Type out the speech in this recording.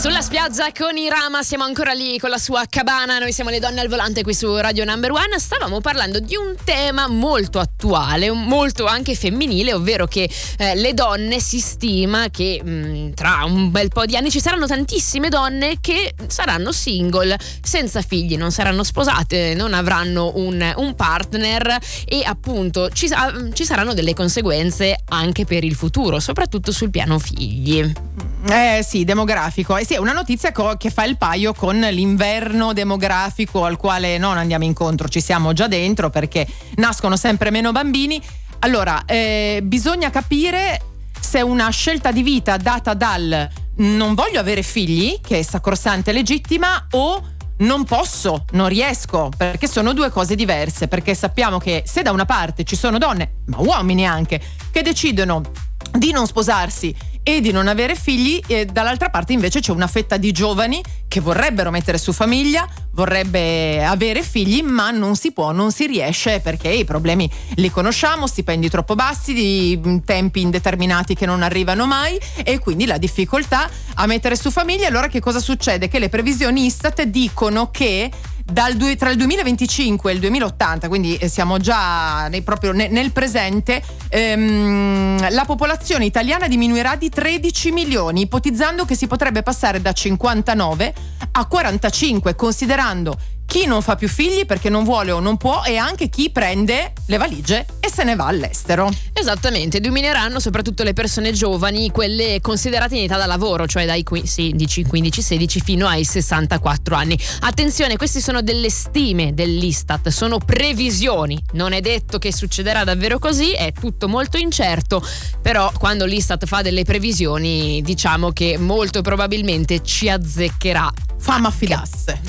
Sulla spiaggia con Irama, siamo ancora lì con la sua cabana, noi siamo le donne al volante qui su Radio Number One. Stavamo parlando di un tema molto attuale, molto anche femminile, ovvero che le donne, si stima che tra un bel po' di anni ci saranno tantissime donne che saranno single, senza figli, non saranno sposate, non avranno un partner e appunto ci saranno delle conseguenze anche per il futuro, soprattutto sul piano figli. Sì, demografico. Sì, è una notizia che fa il paio con l'inverno demografico al quale non andiamo incontro, ci siamo già dentro perché nascono sempre meno bambini. Allora, bisogna capire se è una scelta di vita data dal non voglio avere figli, che è sacrosanta e legittima, o non posso, non riesco, perché sono due cose diverse. Perché sappiamo che se da una parte ci sono donne, ma uomini anche, che decidono di non sposarsi e di non avere figli, e dall'altra parte invece c'è una fetta di giovani che vorrebbero mettere su famiglia, vorrebbe avere figli, ma non si può, non si riesce perché i problemi li conosciamo, stipendi troppo bassi, di tempi indeterminati che non arrivano mai e quindi la difficoltà a mettere su famiglia. Allora che cosa succede? Che le previsioni Istat dicono che tra il 2025 e il 2080, quindi siamo già proprio nel presente, la popolazione italiana diminuirà di 13 milioni, ipotizzando che si potrebbe passare da 59 a 45, considerando chi non fa più figli perché non vuole o non può e anche chi prende le valigie e se ne va all'estero. Esattamente, diminuiranno soprattutto le persone giovani, quelle considerate in età da lavoro, cioè dai 15-16 fino ai 64 anni. Attenzione, queste sono delle stime dell'Istat, sono previsioni, non è detto che succederà davvero così, è tutto molto incerto, però quando l'Istat fa delle previsioni diciamo che molto probabilmente ci azzeccherà. Fammi affidasse.